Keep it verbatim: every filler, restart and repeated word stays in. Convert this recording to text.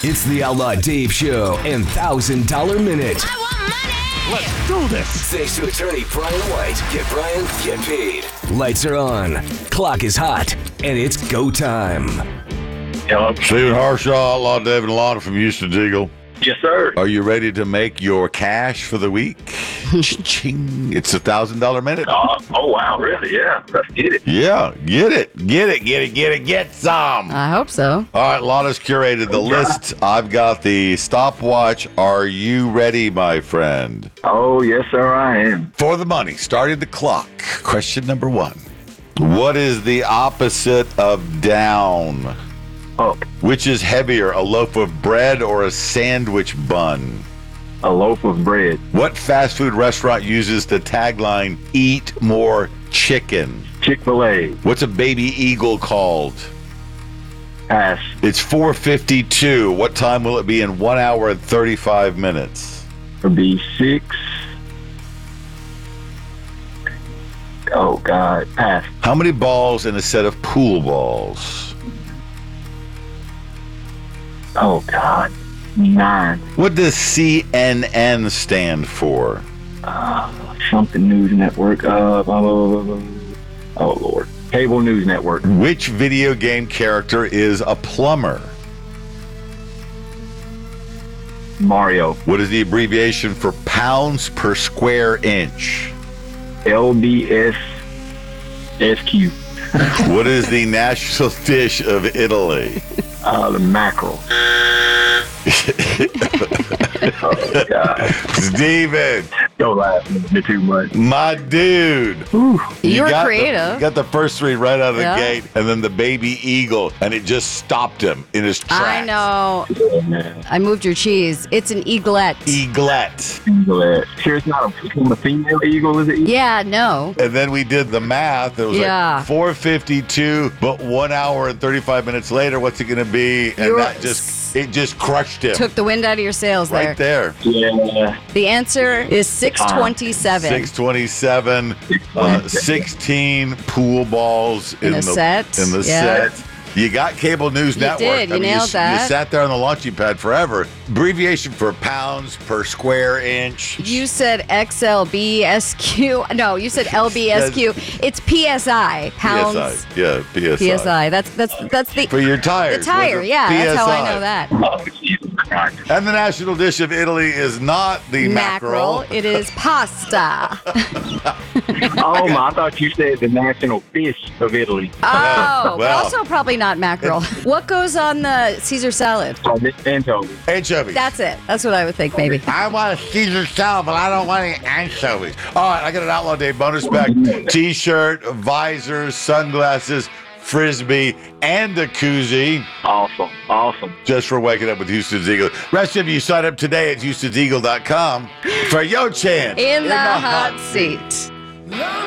It's the Outlaw Dave Show and one thousand dollar Minute. I want money! Let's do this! Thanks to attorney Brian White. Get Brian, get paid. Lights are on, clock is hot, and it's go time. Hello. Stephen Harshaw, Outlaw Dave and Lana from Houston Eagle. Yes, sir. Are you ready to make your cash for the week? Ching. It's a one thousand dollar minute. Uh, oh, wow, really? Yeah, let's get it. Yeah, get it. Get it, get it, get it, get some. I hope so. All right, Lana's curated the list. I've got the stopwatch. Are you ready, my friend? Oh, yes, sir, I am. For the money, starting the clock. Question number one. What is the opposite of down? Up. Which is heavier, a loaf of bread or a sandwich bun? A loaf of bread. What fast food restaurant uses the tagline, eat more chicken? Chick-fil-A. What's a baby eagle called? Pass. It's four fifty-two. What time will it be in one hour and thirty-five minutes? It'll be six. Oh, God. Pass. How many balls in a set of pool balls? Oh, God. Nine. What does C N N stand for? Uh, something News Network. Uh, oh, oh, Lord. Cable News Network. Which video game character is a plumber? Mario. What is the abbreviation for pounds per square inch? L B S S Q. What is the national dish of Italy? Uh, the mackerel. Oh, God. Steven. Don't laugh at me too much. My dude. You, you were got creative. The, you got the first three right out of the Yeah. gate, and then the baby eagle, and it just stopped him in his tracks. I know. Oh, man. I moved your cheese. It's an eaglet. Eaglet. Eagle. Sure, it's not a, a female eagle, is it? Yeah, no. And then we did the math. It was Yeah. like four fifty-two, but one hour and thirty-five minutes later, what's it going to be? And You were- that just, it just crushed him. Took the wind out of your sails there. right there. Yeah. The answer is six twenty-seven. six twenty-seven, uh, sixteen pool balls in, In a the set, In the yeah. set. You got Cable News You Network. did, you I mean, nailed s- that. You sat there on the launching pad forever. Abbreviation for pounds per square inch. You said X L B S Q. No, you said L B S Q. It's P S I. Pounds. P S I. Yeah, P S I. P S I. That's that's that's the For your tires. the tire. was it Yeah, that's how I P S I? know that. Oh, Jesus Christ. And the national dish of Italy is not the mackerel. Mackerel. It is pasta. Oh, my. I thought you said the national fish of Italy. Oh, but Well. also probably not mackerel. What goes on the Caesar salad? Oh, this anchovy. Anchovies. That's it. That's what I would think, maybe. I want a Caesar salad, but I don't want any anchovies. All right, I got an Outlaw Day bonus pack. T-shirt, visors, sunglasses, Frisbee, and a koozie Awesome. Awesome. just for waking up with Houston's Eagle. Rest of you sign up today at houstons eagle dot com for your chance In the hot seat. No